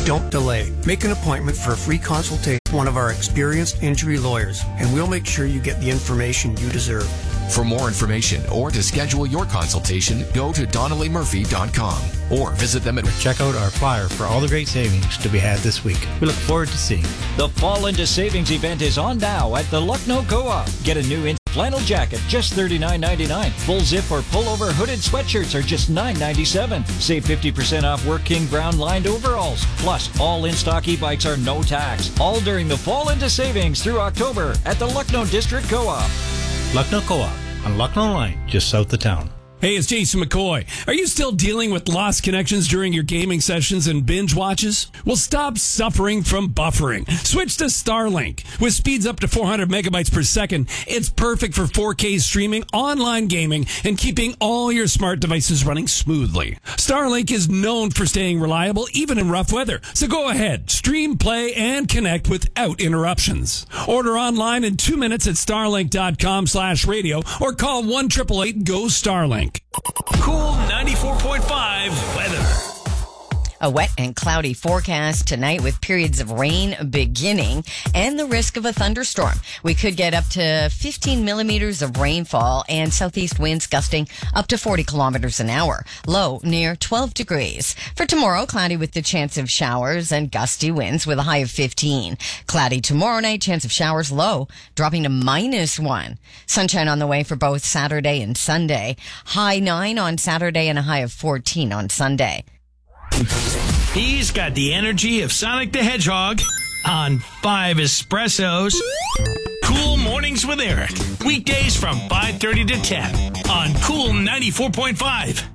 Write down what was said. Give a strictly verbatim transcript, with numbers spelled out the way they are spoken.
Don't delay. Make an appointment for a free consultation with one of our experienced injury lawyers, and we'll make sure you get the information you deserve. For more information or to schedule your consultation, go to donnelly murphy dot com or visit them at... Check out our flyer for all the great savings to be had this week. We look forward to seeing you. The Fall into Savings event is on now at the Lucknow Co-op. Get a new flannel jacket, just thirty-nine ninety-nine. Full zip or pullover hooded sweatshirts are just nine ninety-seven. Save fifty percent off Work King Brown lined overalls. Plus, all in-stock e-bikes are no tax. All during the Fall into Savings through October at the Lucknow District Co-op. Lucknow Co-op on Lucknow Line, just south of town. Hey, it's Jason McCoy. Are you still dealing with lost connections during your gaming sessions and binge watches? Well, stop suffering from buffering. Switch to Starlink. With speeds up to four hundred megabytes per second, it's perfect for four K streaming, online gaming, and keeping all your smart devices running smoothly. Starlink is known for staying reliable even in rough weather. So go ahead, stream, play, and connect without interruptions. Order online in two minutes at starlink.com slash radio or call one eight eight eight go Starlink. Cool ninety-four point five weather. A wet and cloudy forecast tonight with periods of rain beginning and the risk of a thunderstorm. We could get up to fifteen millimeters of rainfall and southeast winds gusting up to forty kilometers an hour. Low near twelve degrees. For tomorrow, cloudy with the chance of showers and gusty winds with a high of fifteen. Cloudy tomorrow night, chance of showers low, dropping to minus one. Sunshine on the way for both Saturday and Sunday. High nine on Saturday and a high of fourteen on Sunday. He's got the energy of Sonic the Hedgehog on five espressos. Cool Mornings with Eric. Weekdays from five thirty to ten on Cool ninety-four point five.